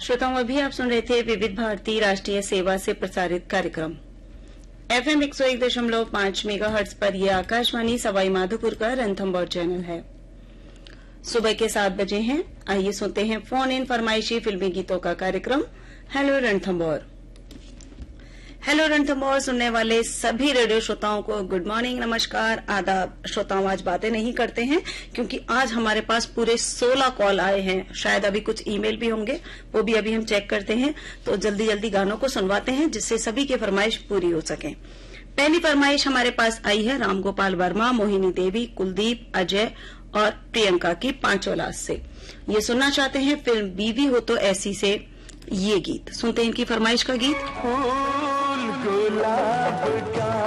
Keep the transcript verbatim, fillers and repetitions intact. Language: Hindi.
श्रोताओं, अभी आप सुन रहे थे विविध भारती राष्ट्रीय सेवा से प्रसारित कार्यक्रम एफएम एक सौ एक दशमलव पांच मेगाहर्ट्ज पर। यह आकाशवाणी सवाई माधोपुर का रणथंभौर चैनल है। सुबह के सात बजे हैं। आइए सुनते हैं फोन इन फरमाइशी फिल्मी गीतों का कार्यक्रम हेलो रणथंभौर। हेलो रणथंभौर सुनने वाले सभी रेडियो श्रोताओं को गुड मॉर्निंग, नमस्कार, आदाब। श्रोताओं, आज बातें नहीं करते हैं क्योंकि आज हमारे पास पूरे सोलह कॉल आए हैं। शायद अभी कुछ ईमेल भी होंगे, वो भी अभी हम चेक करते हैं। तो जल्दी जल्दी गानों को सुनवाते हैं जिससे सभी की फरमाइश पूरी हो सके। पहली फरमाइश हमारे पास आई है राम गोपाल वर्मा, मोहिनी देवी, कुलदीप, अजय और प्रियंका की पांचोलास से। ये सुनना चाहते हैं फिल्म बीवी हो तो ऐसी से ये गीत। सुनते हैं इनकी फरमाइश का गीत। गुलाब का